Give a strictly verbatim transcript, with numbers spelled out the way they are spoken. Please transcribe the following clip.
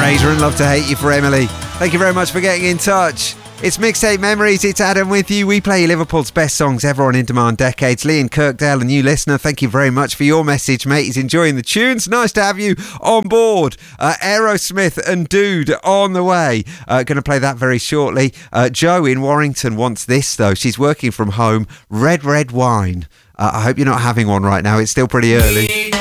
Razor and Love to Hate You for Emily. Thank you very much for getting in touch. It's Mixtape Memories, it's Adam with you. We play Liverpool's best songs ever on In Demand Decades. Lee in Kirkdale, a new listener, thank you very much for your message, mate. He's enjoying the tunes. Nice to have you on board. Uh, Aerosmith and Dude on the way. Uh, going to play that very shortly. Uh, Joe in Warrington wants this, though. She's working from home. Red, red wine. Uh, I hope you're not having one right now. It's still pretty early.